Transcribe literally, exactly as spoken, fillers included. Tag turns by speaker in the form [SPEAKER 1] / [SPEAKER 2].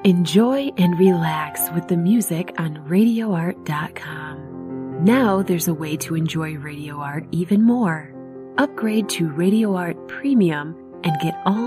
[SPEAKER 1] Enjoy and relax with the music on radio art dot com. Now there's a way to enjoy Radio Art even more. Upgrade to Radio Art Premium and get all